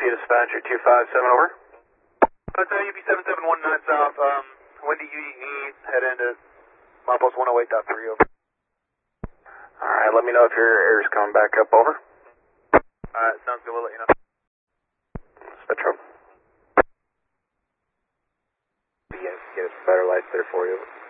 dispatcher 257, over. Hotel UP 7719 South, Windy UEE, head into Milepost 108.3, over. Alright, let me know if your air is coming back up, over. Alright, sounds good, we'll let you know. Spectrum. Get us better lights there for you.